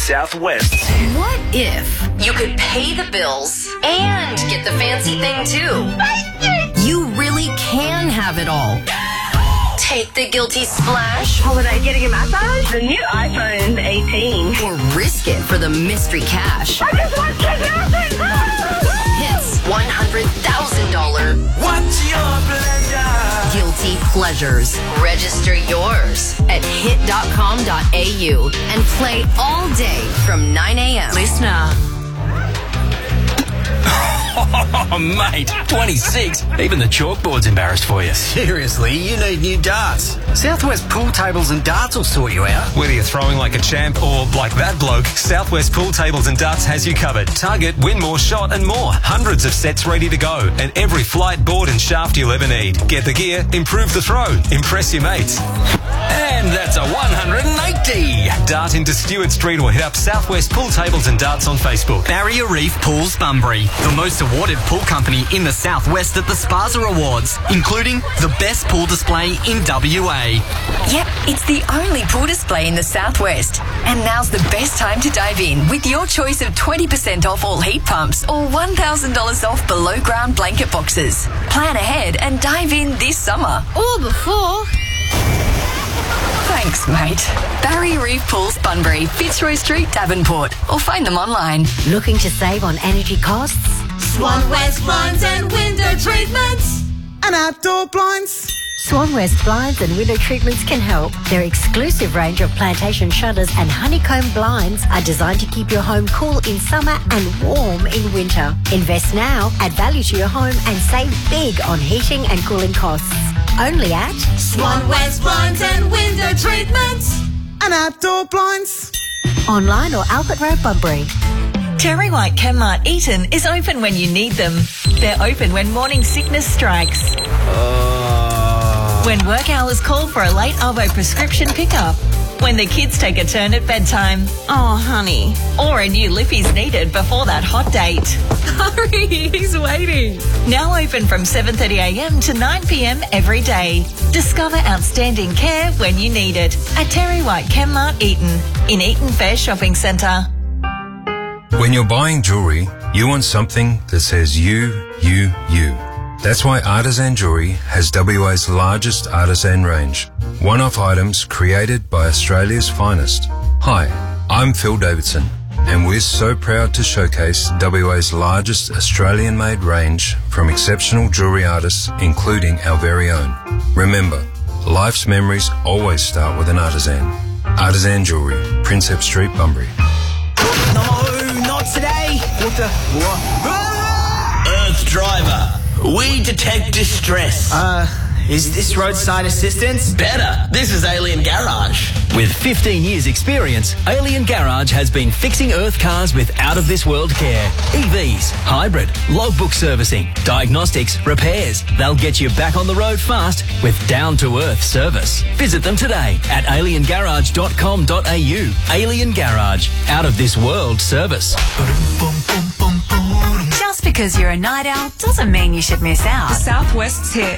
Southwest. What if you could pay the bills and get the fancy thing too? You really can have it all. Take the guilty splash. Holiday getting a massage? The new iPhone 18. Or risk it for the mystery cash. I just want $10,000. Hits $100,000. What's your pleasure? Guilty pleasures. Register yours at hit.com.au and play all day from 9 a.m. Listener. Oh, mate, 26. Even the chalkboard's embarrassed for you. Seriously, you need new darts. Southwest Pool Tables and Darts will sort you out. Whether you're throwing like a champ or like that bloke, Southwest Pool Tables and Darts has you covered. Target, win more, shot and more. Hundreds of sets ready to go. And every flight, board and shaft you'll ever need. Get the gear, improve the throw, impress your mates. And that's a 180. Dart into Stewart Street or hit up Southwest Pool Tables and Darts on Facebook. Barrier Reef Pools Bunbury, the most awarded pool company in the Southwest at the Spaza Awards, including the best pool display in WA. Yep, it's the only pool display in the Southwest. And now's the best time to dive in with your choice of 20% off all heat pumps or $1,000 off below ground blanket boxes. Plan ahead and dive in this summer. Or before. Thanks, mate. Barrier Reef Pools Bunbury, Fitzroy Street, Davenport. Or find them online. Looking to save on energy costs? Swan West Blinds and Window Treatments and Outdoor Blinds. Swan West Blinds and Window Treatments can help. Their exclusive range of plantation shutters and honeycomb blinds are designed to keep your home cool in summer and warm in winter. Invest now, add value to your home and save big on heating and cooling costs. Only at Swan West Blinds and Window Treatments and Outdoor Blinds. Online or Albert Road, Bunbury. Terry White Chemmart Eaton is open when you need them. They're open when morning sickness strikes. When work hours call for a late Arvo prescription pickup. When the kids take a turn at bedtime. Oh, honey. Or a new lippy's needed before that hot date. Hurry, he's waiting. Now open from 7:30am to 9pm every day. Discover outstanding care when you need it at Terry White Chemmart Eaton in Eaton Fair Shopping Centre. When you're buying jewellery, you want something that says you. That's why Artisan Jewellery has WA's largest artisan range. One-off items created by Australia's finest. Hi, I'm Phil Davidson, and we're so proud to showcase WA's largest Australian-made range from exceptional jewellery artists, including our very own. Remember, life's memories always start with an artisan. Artisan Jewellery, Prinsep Street, Bunbury. No, not today. What? Earth Driver. We detect distress. Is this roadside assistance? Better. This is Alien Garage. With 15 years experience, Alien Garage has been fixing Earth cars with out-of-this-world care. EVs, hybrid, logbook servicing, diagnostics, repairs. They'll get you back on the road fast with down-to-earth service. Visit them today at aliengarage.com.au. Alien Garage, out-of-this-world service. Just because you're a night owl doesn't mean you should miss out. The Southwest's hit.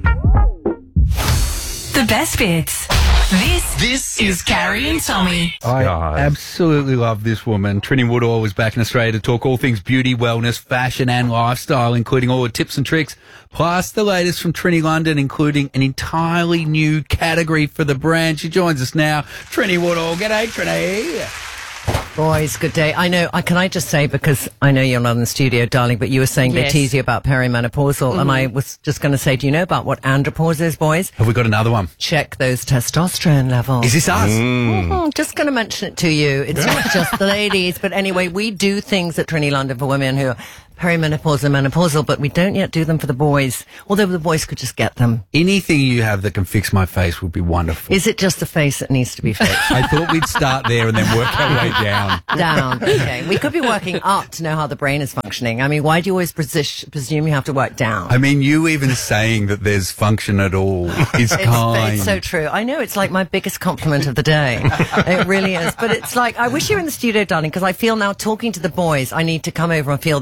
The best bits. This is Carrie and Tommy. I absolutely love this woman. Trinny Woodall was back in Australia to talk all things beauty, wellness, fashion and lifestyle, including all the tips and tricks, plus the latest from Trinny London, including an entirely new category for the brand. She joins us now. Trinny Woodall. G'day, Trinny. Boys, good day. I know, can I just say, because I know you're not in the studio, darling, but you were saying they tease you about perimenopausal, and I was just going to say, do you know about what andropause is, boys? Have we got another one? Check those testosterone levels. Is this us? Just going to mention it to you. It's not just the ladies, but anyway, we do things at Trinny London for women who are perimenopausal and menopausal, but we don't yet do them for the boys, although the boys could just get them. Anything you have that can fix my face would be wonderful. Is it just the face that needs to be fixed? I thought we'd start there and then work our way down. Okay. We could be working up to know how the brain is functioning. I mean, why do you always presume you have to work down? I mean, you even saying that there's function at all is kind. It's so true. I know, it's like my biggest compliment of the day. It really is. But it's like, I wish you were in the studio, darling, because I feel now talking to the boys, I need to come over and feel their faces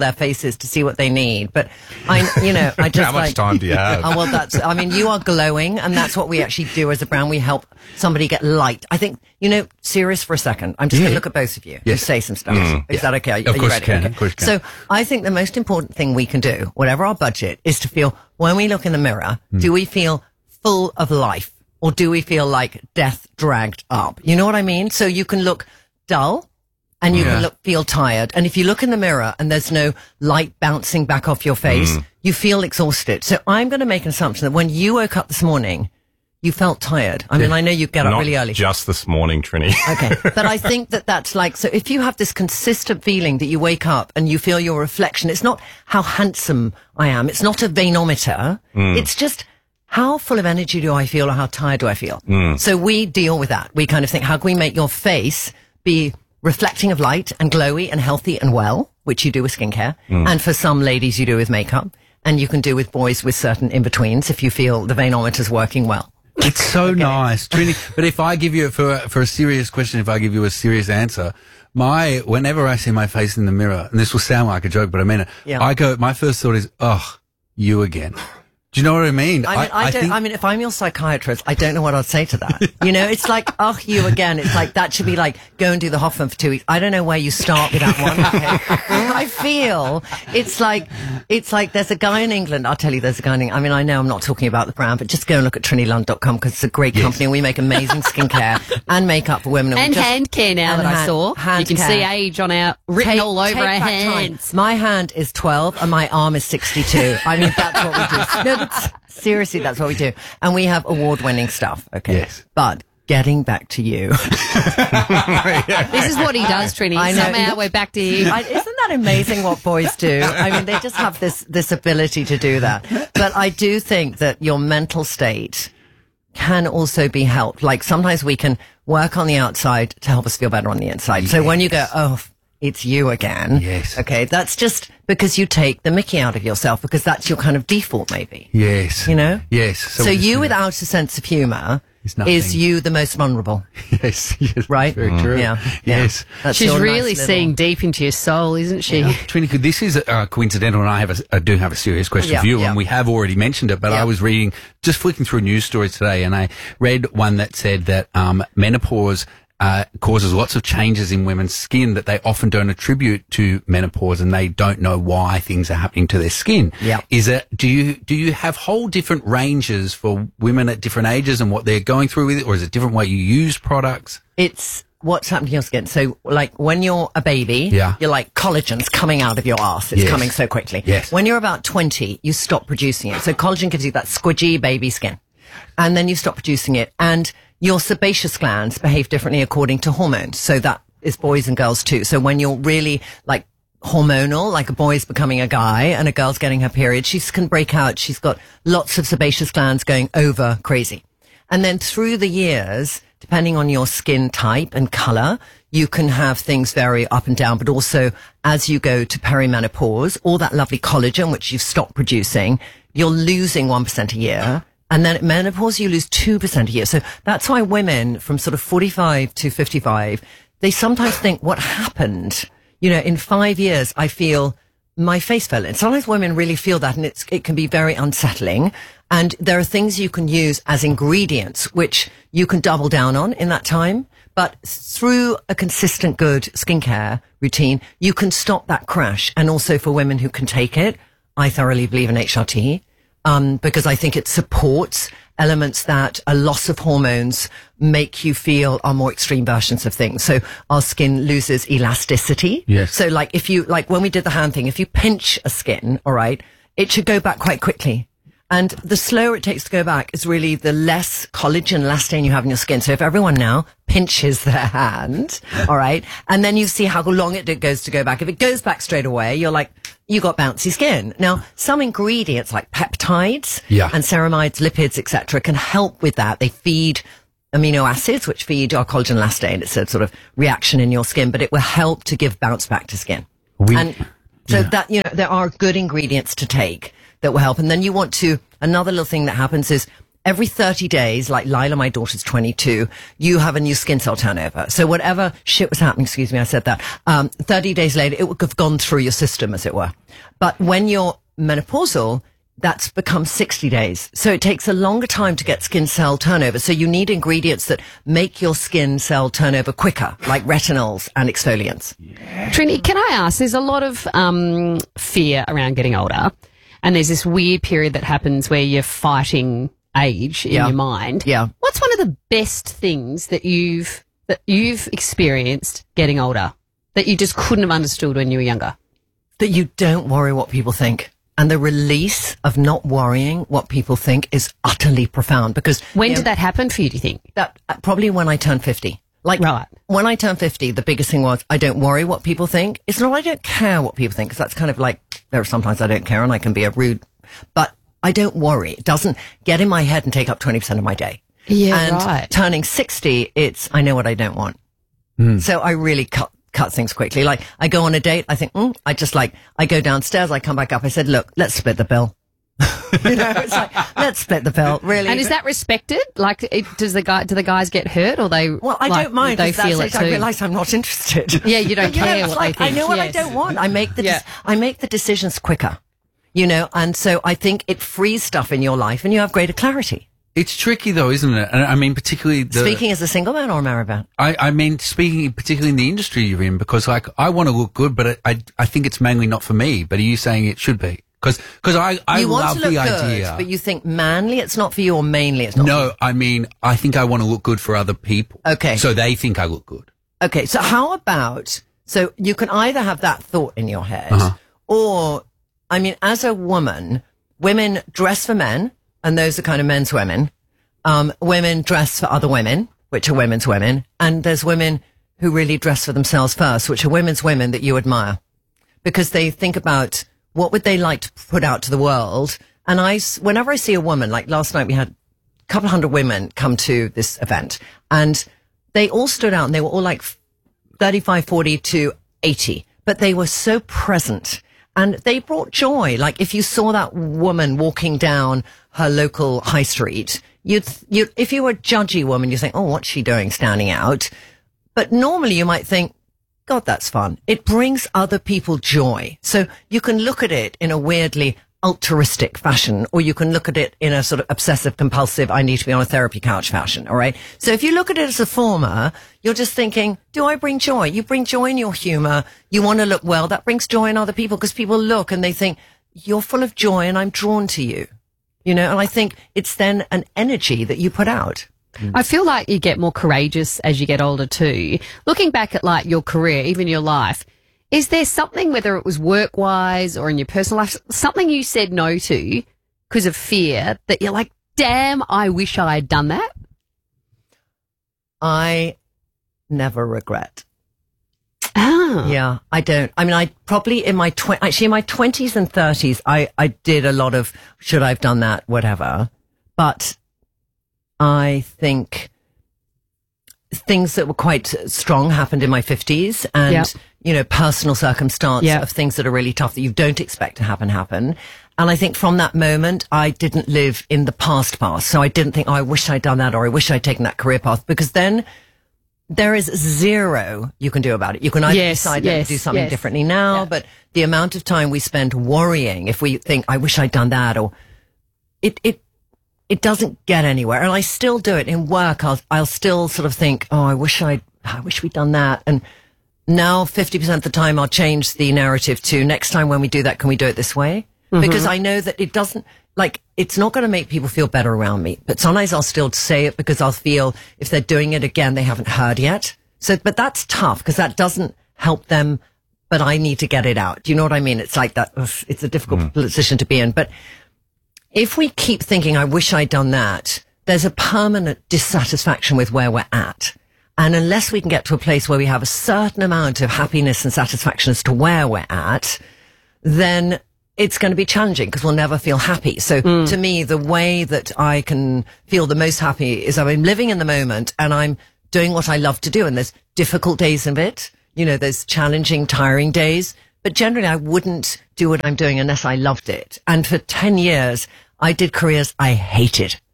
faces to see what they need. But I just how much time do you have? Oh, well, you are glowing, and that's what we actually do as a brand. We help somebody get light. I think, serious for a second. I'm just going to look at both of you and say some stuff. Is that okay? Are you ready? Of course you can. So I think the most important thing we can do, whatever our budget, is to feel, when we look in the mirror, do we feel full of life, or do we feel like death dragged up? You know what I mean? So you can look dull, and you can feel tired. And if you look in the mirror and there's no light bouncing back off your face, you feel exhausted. So I'm going to make an assumption that when you woke up this morning, you felt tired. I mean, I know you get up really early. Not just this morning, Trini. Okay. But I think that's like, so if you have this consistent feeling that you wake up and you feel your reflection, it's not how handsome I am. It's not a vanometer. It's just, how full of energy do I feel, or how tired do I feel? So we deal with that. We kind of think, how can we make your face be reflecting of light and glowy and healthy and well, which you do with skincare. And for some ladies, you do with makeup. And you can do with boys with certain in-betweens if you feel the vanometer's working well. It's so nice, Trini. But if I give you, for a serious question, if I give you a serious answer, whenever I see my face in the mirror, and this will sound like a joke, but I mean it, my first thought is, you again. Do you know what I mean? I mean, if I'm your psychiatrist, I don't know what I'd say to that. It's like, you again. It's like, that should be like, go and do the Hoffman for 2 weeks. I don't know where you start with that one. Okay? I feel it's like there's a guy in England. I'll tell you, there's a guy in England. I mean, I know I'm not talking about the brand, but just go and look at TriniLund.com, because it's a great company, and we make amazing skincare and makeup for women. And hand care now that I saw. You can see age on written all over our hands. Time. My hand is 12 and my arm is 62. I mean, that's what we do. No, seriously, that's what we do. And we have award-winning stuff, okay? Yes. But getting back to you. This is what he does, Trini. I know. Somehow we're back to you. Isn't that amazing what boys do? I mean, they just have this ability to do that. But I do think that your mental state can also be helped. Like, sometimes we can work on the outside to help us feel better on the inside. Yes. So when you go, it's you again. Yes. Okay, that's just because you take the mickey out of yourself, because that's your kind of default, maybe. Yes. Yes. So you without a sense of humour is you the most vulnerable. Yes. Right? Very true. Yeah. Yes. She's really seeing deep into your soul, isn't she? Yeah. Trini, this is coincidental, and I do have a serious question for you, and we have already mentioned it, but I was just flicking through news stories today, and I read one that said that menopause causes lots of changes in women's skin that they often don't attribute to menopause, and they don't know why things are happening to their skin. Yeah. Do you have whole different ranges for women at different ages and what they're going through with it, or is it different way you use products? It's what's happening to your skin. So, like, when you're a baby, you're like, collagen's coming out of your ass. It's coming so quickly. Yes. When you're about 20, you stop producing it. So collagen gives you that squidgy baby skin. And then you stop producing it. And your sebaceous glands behave differently according to hormones. So that is boys and girls too. So when you're really like hormonal, like a boy's becoming a guy and a girl's getting her period, she can break out. She's got lots of sebaceous glands going over crazy. And then through the years, depending on your skin type and color, you can have things vary up and down. But also, as you go to perimenopause, all that lovely collagen, which you've stopped producing, you're losing 1% a year. And then at menopause, you lose 2% a year. So that's why women from sort of 45 to 55, they sometimes think, what happened? In 5 years, I feel my face fell in. Sometimes women really feel that, and it can be very unsettling. And there are things you can use as ingredients, which you can double down on in that time. But through a consistent good skincare routine, you can stop that crash. And also for women who can take it, I thoroughly believe in HRT. Because I think it supports elements that a loss of hormones make you feel are more extreme versions of things. So our skin loses elasticity. Yes. So like when we did the hand thing, if you pinch a skin, all right, it should go back quite quickly. And the slower it takes to go back is really the less collagen elastane you have in your skin. So if everyone now pinches their hand, all right, and then you see how long it goes to go back. If it goes back straight away, you're like, you got bouncy skin. Now, some ingredients like peptides and ceramides, lipids, etc., can help with that. They feed amino acids, which feed our collagen elastane. It's a sort of reaction in your skin, but it will help to give bounce back to skin. That, there are good ingredients to take that will help. And then another little thing that happens is every 30 days, like Lila, my daughter's 22, you have a new skin cell turnover. So whatever shit was happening, excuse me, I said that, 30 days later, it would have gone through your system, as it were. But when you're menopausal, that's become 60 days. So it takes a longer time to get skin cell turnover. So you need ingredients that make your skin cell turnover quicker, like retinols and exfoliants. Trini, can I ask, there's a lot of fear around getting older, and there's this weird period that happens where you're fighting age in your mind. Yeah. What's one of the best things that you've experienced getting older that you just couldn't have understood when you were younger? That you don't worry what people think. And the release of not worrying what people think is utterly profound. Because when did that happen for you, do you think? That probably when I turned 50. Like, when I turned 50, the biggest thing was I don't worry what people think. It's not I don't care what people think, because that's kind of like, there are sometimes I don't care and I can be a rude, but I don't worry. It doesn't get in my head and take up 20% of my day. Yeah, and turning 60, it's I know what I don't want. So I really cut things quickly. Like, I go on a date, I think, I go downstairs, I come back up, I said, look, let's split the bill. You know, it's like, let's split the bill, really. And is that respected? Like, do the guys get hurt, or they? Well, I don't mind. They feel it too. I realise I'm not interested. Yeah, you don't care what they think. I know what I don't want. I make the decisions quicker. You know, and so I think it frees stuff in your life, and you have greater clarity. It's tricky though, isn't it? And I mean, particularly speaking as a single man or a married man. I mean, speaking particularly in the industry you're in, because like I want to look good, but I think it's mainly not for me. But are you saying it should be? Because I love the idea. Good, but you think manly it's not for you, or mainly it's not? No, I mean, I think I want to look good for other people. Okay, so they think I look good. Okay, so how about you can either have that thought in your head, or I mean, as a woman, women dress for men. And those are kind of men's women. Women dress for other women, which are women's women. And there's women who really dress for themselves first, which are women's women that you admire. Because they think about what would they like to put out to the world. And whenever I see a woman, like last night we had a couple hundred women come to this event. And they all stood out and they were all like 35, 40 to 80. But they were so present. And they brought joy. Like if you saw that woman walking down her local high street, if you were a judgy woman, you think, oh, what's she doing standing out? But normally you might think, God, that's fun. It brings other people joy. So you can look at it in a weirdly altruistic fashion, or you can look at it in a sort of obsessive compulsive, I need to be on a therapy couch fashion. All right. So if you look at it as a former, you're just thinking, do I bring joy? You bring joy in your humor. You want to look well. That brings joy in other people, because people look and they think you're full of joy and I'm drawn to you, you know, and I think it's then an energy that you put out. I feel like you get more courageous as you get older too. Looking back at like your career, even your life, is there something, whether it was work-wise or in your personal life, something you said no to because of fear that you're like, damn, I wish I had done that? I never regret. Ah. Yeah, I don't. I mean, I probably in my 20s and 30s, I did a lot of, should I have done that, whatever. But I think things that were quite strong happened in my 50s, and you know, personal circumstance of things that are really tough that you don't expect to happen. And I think from that moment, I didn't live in the past. So I didn't think, oh, I wish I'd done that, or I wish I'd taken that career path, because then there is zero you can do about it. You can either decide to do something differently now, but the amount of time we spend worrying, if we think, I wish I'd done that, or it doesn't get anywhere. And I still do it in work. I'll still sort of think, oh, I wish we'd done that. And now 50% of the time I'll change the narrative to, next time when we do that, can we do it this way? Mm-hmm. Because I know that it doesn't, like, it's not going to make people feel better around me. But sometimes I'll still say it because I'll feel if they're doing it again, they haven't heard yet. So, but that's tough because that doesn't help them, but I need to get it out. Do you know what I mean? It's like that. It's a difficult position to be in. But if we keep thinking, I wish I'd done that, there's a permanent dissatisfaction with where we're at. And unless we can get to a place where we have a certain amount of happiness and satisfaction as to where we're at, then it's going to be challenging because we'll never feel happy. So to me, the way that I can feel the most happy is I'm living in the moment and I'm doing what I love to do. And there's difficult days of it. You know, there's challenging, tiring days. But generally, I wouldn't do what I'm doing unless I loved it. And for 10 years, I did careers I hated.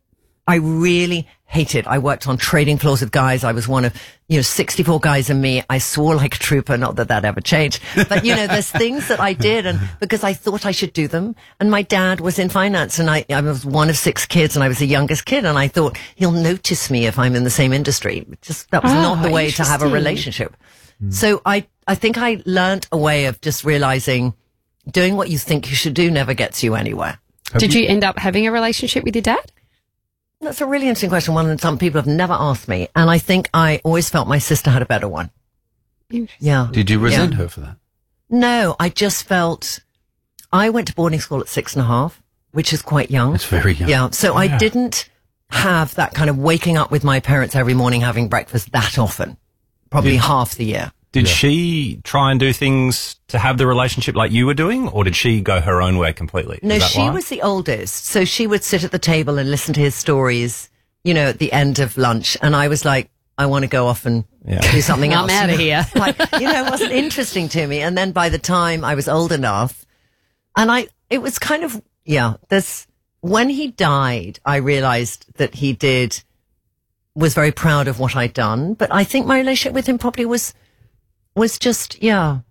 I really hated. I worked on trading floors with guys. I was one of, 64 guys and me. I swore like a trooper. Not that that ever changed. But, there's things that I did and because I thought I should do them. And my dad was in finance and I was one of 6 kids and I was the youngest kid. And I thought he'll notice me if I'm in the same industry. That was not the way to have a relationship. So I think I learned a way of just realizing doing what you think you should do never gets you anywhere. Did you end up having a relationship with your dad? That's a really interesting question, one that some people have never asked me. And I think I always felt my sister had a better one. Yeah. Did you resent her for that? No, I just felt I went to boarding school at 6.5, which is quite young. It's very young. Yeah. So I didn't have that kind of waking up with my parents every morning having breakfast that often, probably half the year. Did she try and do things to have the relationship like you were doing, or did she go her own way completely? No, she was the oldest. So she would sit at the table and listen to his stories, at the end of lunch. And I was like, I want to go off and do something else. I'm out of here. It wasn't interesting to me. And then by the time I was old enough, and it was kind of, when he died, I realized that he was very proud of what I'd done. But I think my relationship with him probably was just, I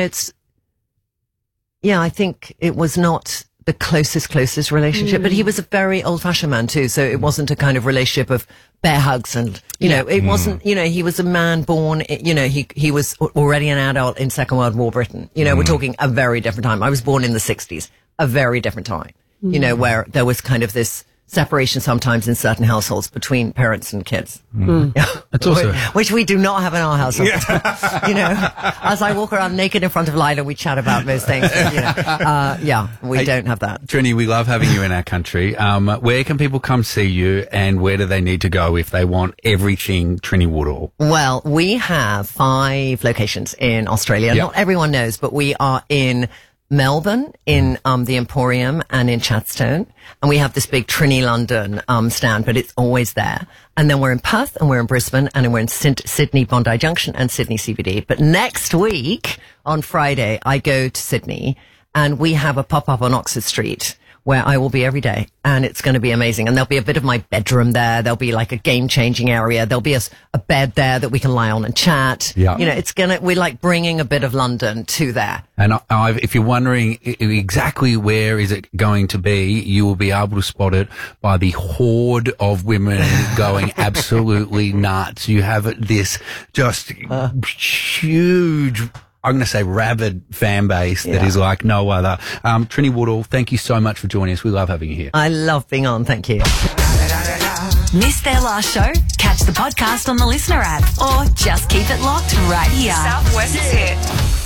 think it was not the closest relationship, but he was a very old fashioned man too. So it wasn't a kind of relationship of bear hugs and, it wasn't, he was a man born, he was already an adult in Second World War Britain. We're talking a very different time. I was born in the 60s, a very different time, where there was kind of this separation sometimes in certain households between parents and kids. That's also which we do not have in our household. As I walk around naked in front of Lila, we chat about those things. We don't have that. Trini, we love having you in our country. Where can people come see you and where do they need to go if they want everything Trini Woodall? Well, we have 5 locations in Australia. Not everyone knows, but we are in Melbourne, in the Emporium and in Chadstone. And we have this big Trini London stand, but it's always there. And then we're in Perth and we're in Brisbane and we're in Sydney Bondi Junction and Sydney CBD. But next week on Friday, I go to Sydney and we have a pop-up on Oxford Street where I will be every day and it's going to be amazing. And there'll be a bit of my bedroom there. There'll be like a game-changing area. There'll be a bed there that we can lie on and chat. Yeah. We're like bringing a bit of London to there. And if you're wondering exactly where is it going to be, you will be able to spot it by the horde of women going absolutely nuts. You have this just huge, I'm going to say rabid fan base that is like no other. Trini Woodall, thank you so much for joining us. We love having you here. I love being on. Thank you. Missed their last show? Catch the podcast on the Listener app or just keep it locked right here. Southwest's hit.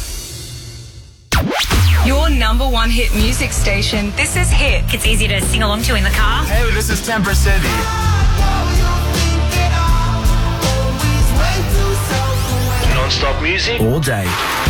Your number 1 hit music station. This is Hit. It's easy to sing along to in the car. Hey, this is Temper City. Non-stop music all day.